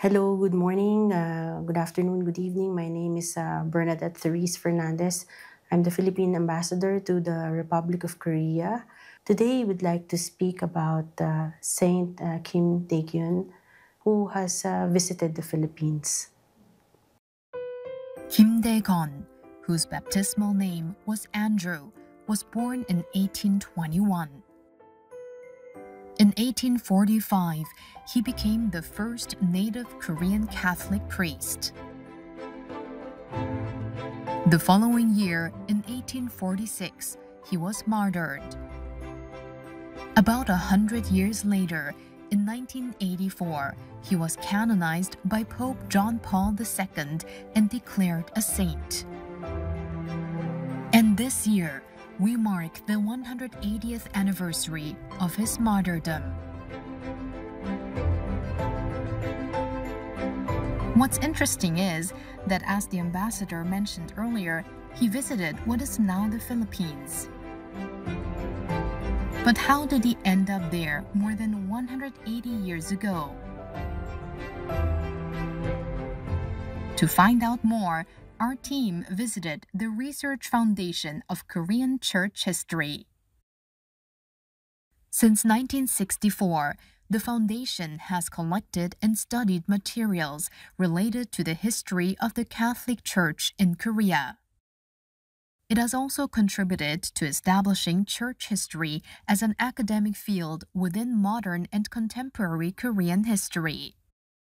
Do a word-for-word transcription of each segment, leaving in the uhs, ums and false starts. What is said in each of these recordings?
Hello, good morning, uh, good afternoon, good evening. My name is uh, Bernadette Therese Fernandez. I'm the Philippine ambassador to the Republic of Korea. Today, we'd like to speak about uh, Saint uh, Kim Tae-kyun, who has uh, visited the Philippines. Kim Dae-gon, whose baptismal name was Andrew, was born in eighteen twenty-one. In eighteen forty-five, he became the first native Korean Catholic priest. The following year, in eighteen forty-six, he was martyred. About a hundred years later, in nineteen eighty-four, he was canonized by Pope John Paul the Second and declared a saint. And this year, we mark the one hundred eightieth anniversary of his martyrdom. What's interesting is that, as the ambassador mentioned earlier, he visited what is now the Philippines. But how did he end up there more than one hundred eighty years ago? To find out more, our team visited the Research Foundation of Korean Church History. Since nineteen sixty-four, the foundation has collected and studied materials related to the history of the Catholic Church in Korea. It has also contributed to establishing church history as an academic field within modern and contemporary Korean history.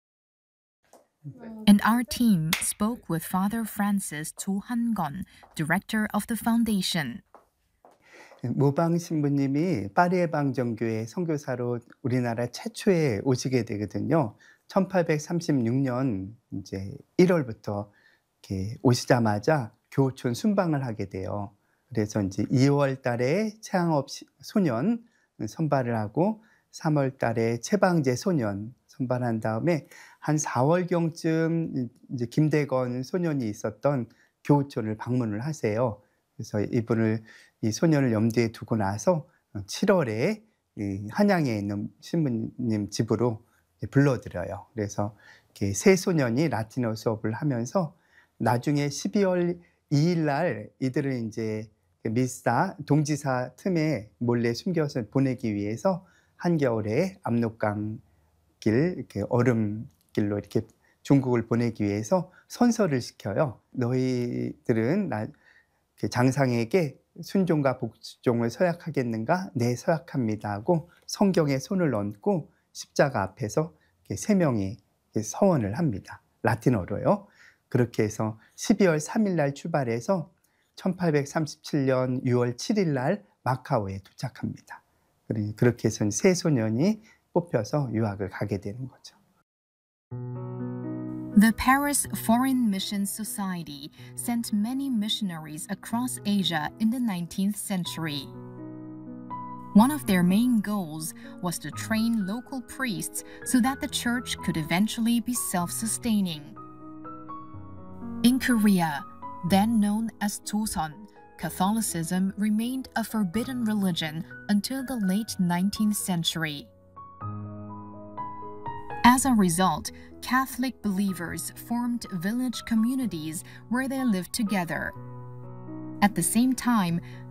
And our team spoke with Father Francis Cho Han-gon, director of the foundation. 모방 신부님이 파리의 방정교회 선교사로 우리나라 최초에 오시게 되거든요. 천팔백삼십육 년 이제 일월부터 이렇게 오시자마자 교촌 순방을 하게 돼요. 그래서 이제 이월 달에 체양업 소년 선발을 하고 삼월 달에 채방제 소년 선발한 다음에 한 사월경쯤 이제 김대건 소년이 있었던 교촌을 방문을 하세요. 그래서 이분을 이 소년을 염두에 두고 나서 칠월에 이 한양에 있는 신부님 집으로 불러들여요. 그래서 이렇게 세 소년이 라틴어 수업을 하면서 나중에 십이월 이일 날 이들을 이제 미사 동지사 틈에 몰래 숨겨서 보내기 위해서 한겨울에 압록강 길 이렇게 얼음길로 이렇게 중국을 보내기 위해서 선서를 시켜요. 너희들은 나 장상에게 순종과 복종을 서약하겠는가? 네, 서약합니다 하고 성경에 손을 얹고 십자가 앞에서 세 명이 서원을 합니다. 라틴어로요. 그렇게 해서 십이월 삼일 날 출발해서 천팔백삼십칠 년 유월 칠일 날 마카오에 도착합니다. 그렇게 해서 세 소년이 뽑혀서 유학을 가게 되는 거죠. The Paris Foreign Mission Society sent many missionaries across Asia in the nineteenth century. One of their main goals was to train local priests so that the church could eventually be self-sustaining. In Korea, then known as Joseon, Catholicism remained a forbidden religion until the late nineteenth century. As a result, Catholic believers formed village communities where they lived together. At the same time,